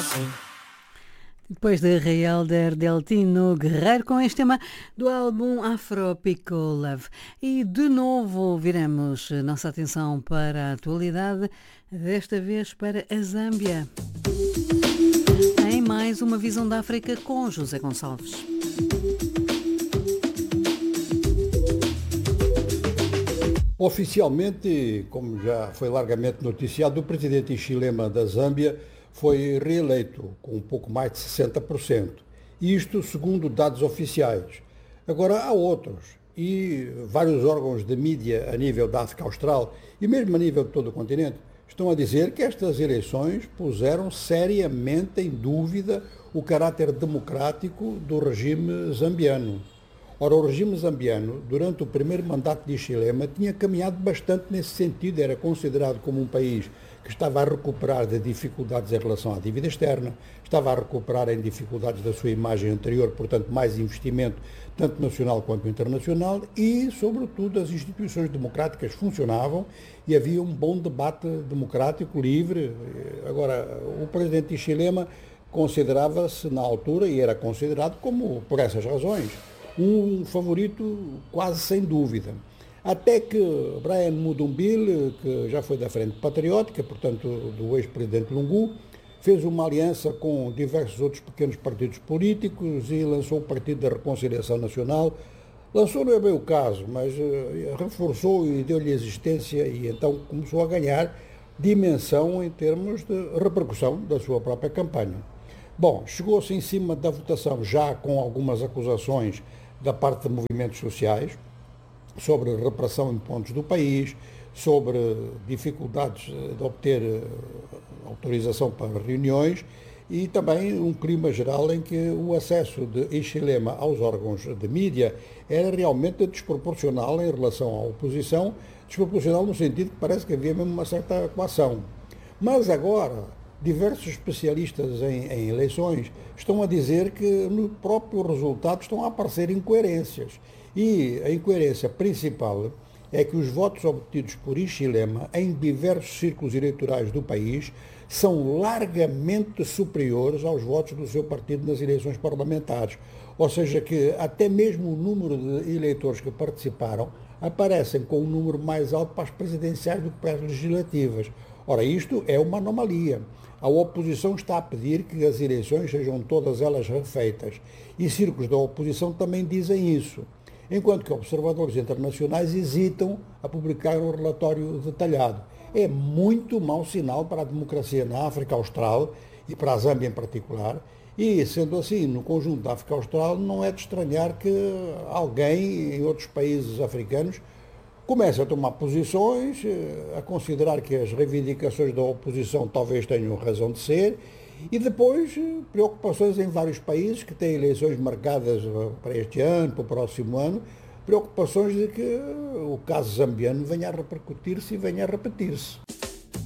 Depois de Realder Deltino Guerreiro com este tema do álbum Afro Pico Love. E de novo viramos nossa atenção para a atualidade, desta vez para a Zâmbia. Em mais uma visão da África com José Gonçalves. Oficialmente, como já foi largamente noticiado, o presidente Hichilema da Zâmbia foi reeleito com um pouco mais de 60%. Isto segundo dados oficiais. Agora há outros e vários órgãos de mídia a nível da África Austral e mesmo a nível de todo o continente estão a dizer que estas eleições puseram seriamente em dúvida o caráter democrático do regime zambiano. Ora, o regime zambiano, durante o primeiro mandato de Hichilema, tinha caminhado bastante nesse sentido, era considerado como um país que estava a recuperar de dificuldades em relação à dívida externa, estava a recuperar em dificuldades da sua imagem anterior, portanto, mais investimento, tanto nacional quanto internacional, e, sobretudo, as instituições democráticas funcionavam e havia um bom debate democrático, livre. Agora, o presidente Hichilema considerava-se, na altura, e era considerado como, por essas razões, um favorito quase sem dúvida. Até que Brian Mudumbil, que já foi da Frente Patriótica, portanto do ex-presidente Lungu, fez uma aliança com diversos outros pequenos partidos políticos e lançou o Partido da Reconciliação Nacional. Lançou não é bem o caso, mas reforçou e deu-lhe existência e então começou a ganhar dimensão em termos de repercussão da sua própria campanha. Bom, chegou-se em cima da votação já com algumas acusações da parte de movimentos sociais, sobre repressão em pontos do país, sobre dificuldades de obter autorização para reuniões e também um clima geral em que o acesso de Hichilema aos órgãos de mídia era realmente desproporcional em relação à oposição, desproporcional no sentido que parece que havia mesmo uma certa coação. Mas agora, diversos especialistas em eleições estão a dizer que no próprio resultado estão a aparecer incoerências. E a incoerência principal é que os votos obtidos por Hichilema em diversos círculos eleitorais do país são largamente superiores aos votos do seu partido nas eleições parlamentares. Ou seja, que até mesmo o número de eleitores que participaram aparecem com um número mais alto para as presidenciais do que para as legislativas. Ora, isto é uma anomalia. A oposição está a pedir que as eleições sejam todas elas refeitas. E círculos da oposição também dizem isso. Enquanto que observadores internacionais hesitam a publicar um relatório detalhado. É muito mau sinal para a democracia na África Austral e para a Zâmbia em particular. E, sendo assim, no conjunto da África Austral, não é de estranhar que alguém em outros países africanos comece a tomar posições, a considerar que as reivindicações da oposição talvez tenham razão de ser, e depois preocupações em vários países que têm eleições marcadas para este ano, para o próximo ano, preocupações de que o caso zambiano venha a repercutir-se e venha a repetir-se.